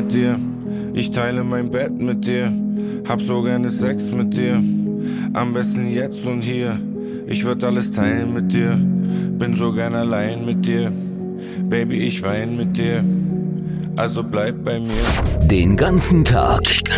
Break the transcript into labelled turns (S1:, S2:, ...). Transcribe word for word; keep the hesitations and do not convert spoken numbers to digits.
S1: mit dir. Ich teile mein Bett mit dir, hab so gerne Sex mit dir. Am besten jetzt und hier, ich würd alles teilen mit dir. Bin so gern allein mit dir, Baby, ich wein mit dir. Also bleib bei mir.
S2: Den ganzen Tag